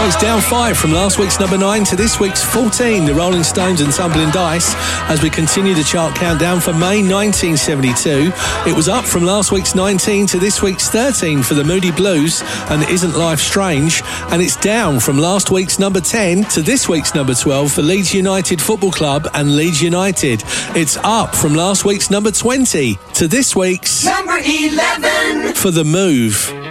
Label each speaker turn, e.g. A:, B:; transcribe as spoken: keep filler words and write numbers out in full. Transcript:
A: Well, it's down five from last week's number nine to this week's fourteen. The Rolling Stones and Tumbling Dice as we continue the chart countdown for May nineteen seventy-two. It was up from last week's nineteen to this week's thirteen for the Moody Blues and Isn't Life Strange. And it's down from last week's number ten to this week's number twelve for Leeds United Football Club and Leeds United. It's up from last week's number twenty to this week's
B: number eleven
A: for The Move.